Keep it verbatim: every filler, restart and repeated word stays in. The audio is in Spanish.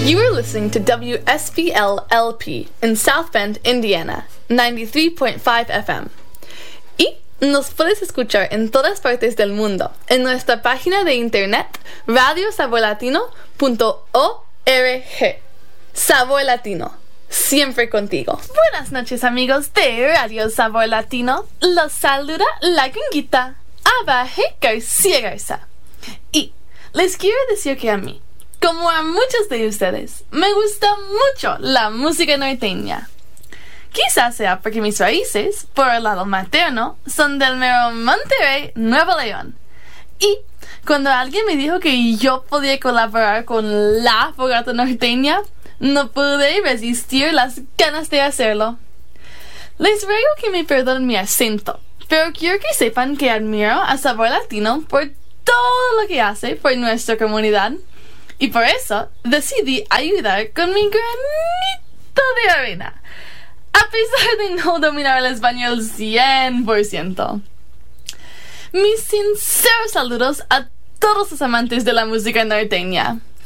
You are listening to W S B L L P in South Bend, Indiana, ninety-three point five F M. Y nos puedes escuchar en todas partes del mundo en nuestra página de internet radio sabor latino punto org. Sabor Latino, siempre contigo. Buenas noches, amigos de Radio Sabor Latino. Los saluda la gringuita Abaje García Garza. Y les quiero decir que a mí, como a muchos de ustedes, me gusta mucho la música norteña. Quizás sea porque mis raíces, por el lado materno, son del mero Monterrey, Nuevo León. Y cuando alguien me dijo que yo podía colaborar con la fogata norteña, no pude resistir las ganas de hacerlo. Les ruego que me perdonen mi acento, pero quiero que sepan que admiro a Sabor Latino por todo lo que hace por nuestra comunidad. Y por eso decidí ayudar con mi granito de arena, a pesar de no dominar el español cien por ciento. Mis sinceros saludos a todos los amantes de la música norteña.